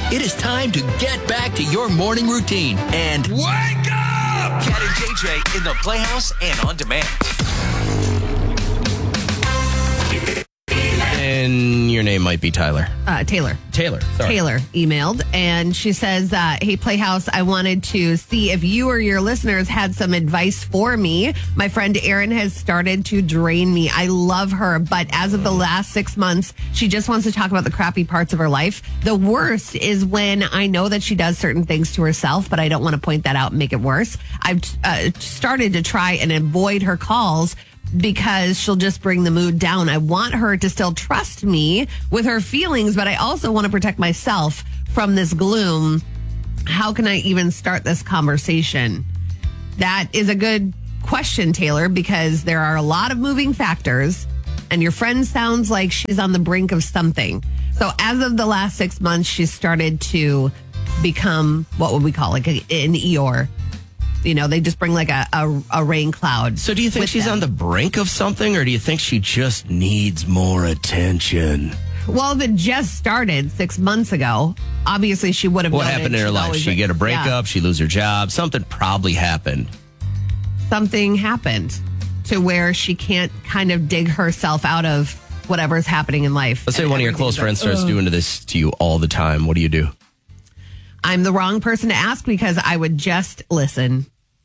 It is time to get back to your morning routine and wake up! Cat and JJ in the Playhouse and on demand. And your name might be Tyler. Taylor. Sorry. Taylor emailed, and she says, hey, Playhouse, I wanted to see if you or your listeners had some advice for me. My friend Erin has started to drain me. I love her, but as of the last 6 months, she just wants to talk about the crappy parts of her life. The worst is when I know that she does certain things to herself, but I don't want to point that out and make it worse. I've started to try and avoid her calls because she'll just bring the mood down. I want her to still trust me with her feelings, but I also want to protect myself from this gloom. How can I even start this conversation? That is a good question, Taylor, because there are a lot of moving factors, and your friend sounds like she's on the brink of something. So as of the last 6 months, she's started to become, what would we call like an Eeyore. You know, they just bring like a rain cloud. So do you think she's on the brink of something, or do you think she just needs more attention? Well, if it just started 6 months ago, obviously she would have What happened in her life? She get a breakup, she lose her job, something probably happened. Something happened to where she can't kind of dig herself out of whatever's happening in life. Let's say one of your close friends starts doing this to you all the time. What do you do? I'm the wrong person to ask because I would just listen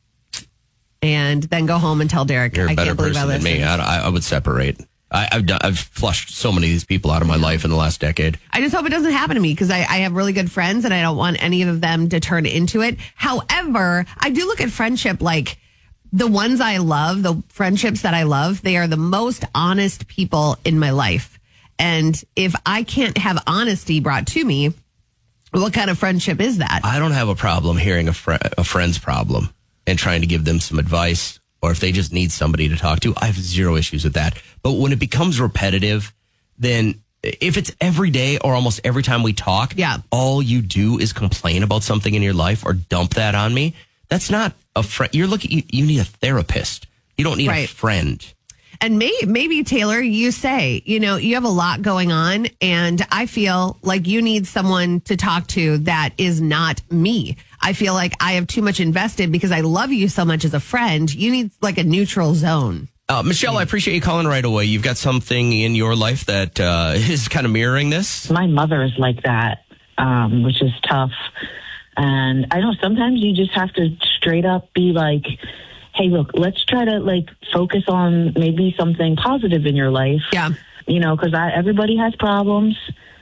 and then go home and tell Derek. You're a I better can't believe person I than me. I would separate. I've flushed so many of these people out of my life in the last decade. I just hope it doesn't happen to me because I have really good friends and I don't want any of them to turn into it. However, I do look at friendship like the ones I love, the friendships that I love, they are the most honest people in my life. And if I can't have honesty brought to me, what kind of friendship is that? I don't have a problem hearing a friend's problem and trying to give them some advice, or if they just need somebody to talk to. I have zero issues with that. But when it becomes repetitive, then if it's every day or almost every time we talk, all you do is complain about something in your life or dump that on me, that's not a friend. You need a therapist. You don't need a friend. And maybe, Taylor, you say, you have a lot going on, and I feel like you need someone to talk to that is not me. I feel like I have too much invested because I love you so much as a friend. You need like a neutral zone. Michelle, I appreciate you calling right away. You've got something in your life that is kind of mirroring this. My mother is like that, which is tough. And I know sometimes you just have to straight up be like, hey, look, let's try to focus on maybe something positive in your life. Yeah. Because everybody has problems.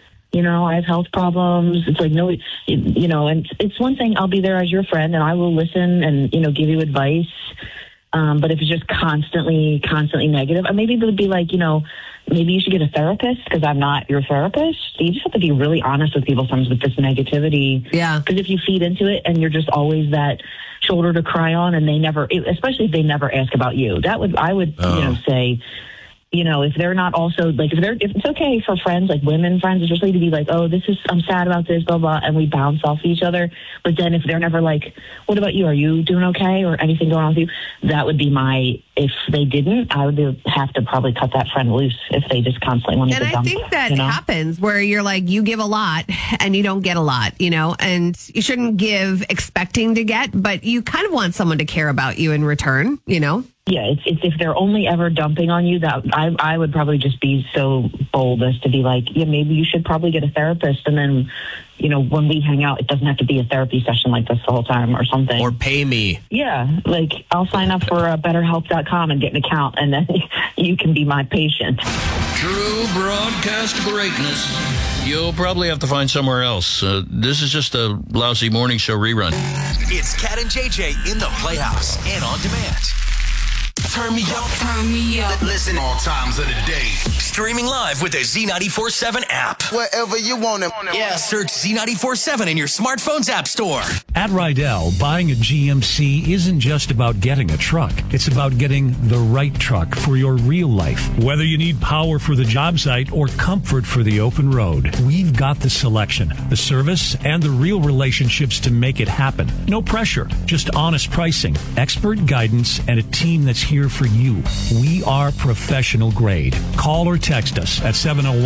I have health problems. It's like, no, and it's one thing, I'll be there as your friend and I will listen and, give you advice. But if it's just constantly negative, maybe it would be like, maybe you should get a therapist because I'm not your therapist. So you just have to be really honest with people sometimes with this negativity. Yeah. Because if you feed into it and you're just always that shoulder to cry on and they never, especially if they never ask about you, I would say, if they're not also if it's okay for friends, like women friends, especially to be like, oh, I'm sad about this, blah, blah, and we bounce off each other. But then if they're never like, what about you? Are you doing okay? Or anything going on with you? That would be if they didn't, I would have to probably cut that friend loose if they just constantly want to dump. And I think that happens where you're like, you give a lot and you don't get a lot, and you shouldn't give expecting to get, but you kind of want someone to care about you in return, Yeah, it's if they're only ever dumping on you, that I would probably just be so bold as to be like, yeah, maybe you should probably get a therapist. And then, when we hang out, it doesn't have to be a therapy session like this the whole time or something. Or pay me. Yeah, I'll sign up for BetterHelp.com and get an account, and then you can be my patient. True broadcast greatness. You'll probably have to find somewhere else. This is just a lousy morning show rerun. It's Cat and JJ in the Playhouse and on demand. Turn me up. Turn me up. Listen all times of the day. Streaming live with the Z94.7 app. Wherever you want it. Yeah, search Z94.7 in your smartphone's app store. At Rydell, buying a GMC isn't just about getting a truck. It's about getting the right truck for your real life. Whether you need power for the job site or comfort for the open road, we've got the selection, the service, and the real relationships to make it happen. No pressure, just honest pricing, expert guidance, and a team that's here here for you. We are professional grade. Call or text us at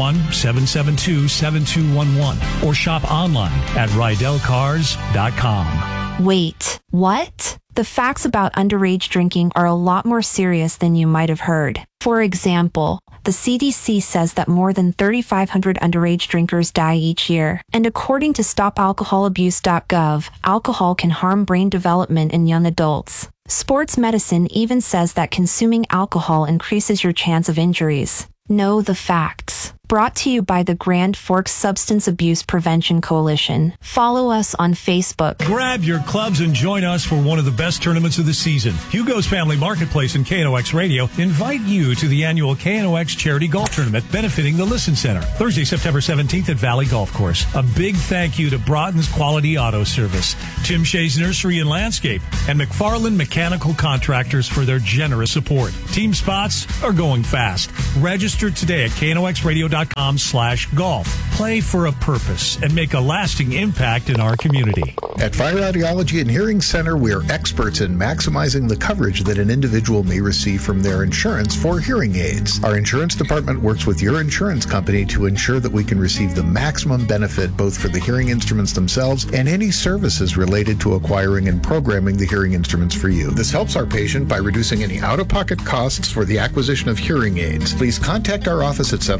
701-772-7211 or shop online at RydellCars.com. Wait, what? The facts about underage drinking are a lot more serious than you might have heard. For example, the CDC says that more than 3,500 underage drinkers die each year. And according to StopAlcoholAbuse.gov, alcohol can harm brain development in young adults. Sports medicine even says that consuming alcohol increases your chance of injuries. Know the facts. Brought to you by the Grand Forks Substance Abuse Prevention Coalition. Follow us on Facebook. Grab your clubs and join us for one of the best tournaments of the season. Hugo's Family Marketplace and KNOX Radio invite you to the annual KNOX Charity Golf Tournament benefiting the Listen Center. Thursday, September 17th at Valley Golf Course. A big thank you to Broughton's Quality Auto Service, Tim Shea's Nursery and Landscape, and McFarland Mechanical Contractors for their generous support. Team spots are going fast. Register today at knoxradio.com/golf. Play for a purpose and make a lasting impact in our community. At Fire Audiology and Hearing Center, we are experts in maximizing the coverage that an individual may receive from their insurance for hearing aids. Our insurance department works with your insurance company to ensure that we can receive the maximum benefit both for the hearing instruments themselves and any services related to acquiring and programming the hearing instruments for you. This helps our patient by reducing any out-of-pocket costs for the acquisition of hearing aids. Please contact our office at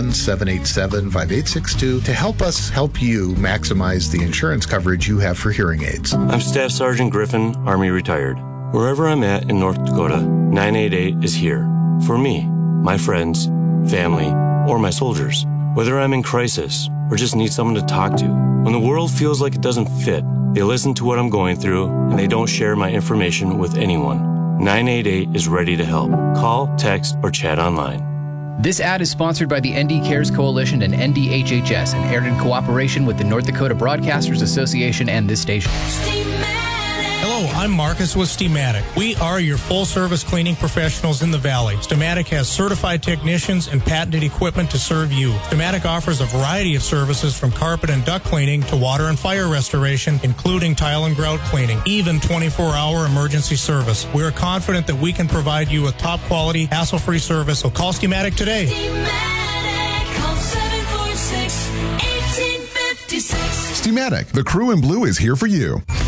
701-787-5862 to help us help you maximize the insurance coverage you have for hearing aids. I'm Staff Sergeant Griffin, Army retired. Wherever I'm at in North Dakota, 988 is here. For me, my friends, family, or my soldiers. Whether I'm in crisis or just need someone to talk to. When the world feels like it doesn't fit, they listen to what I'm going through and they don't share my information with anyone. 988 is ready to help. Call, text, or chat online. This ad is sponsored by the ND Cares Coalition and NDHHS and aired in cooperation with the North Dakota Broadcasters Association and this station. Hello, I'm Marcus with Steamatic. We are your full-service cleaning professionals in the Valley. Steamatic has certified technicians and patented equipment to serve you. Steamatic offers a variety of services from carpet and duct cleaning to water and fire restoration, including tile and grout cleaning, even 24-hour emergency service. We are confident that we can provide you with top-quality, hassle-free service, so call Steamatic today. Steamatic, call 746-1856. Steamatic, the crew in blue is here for you.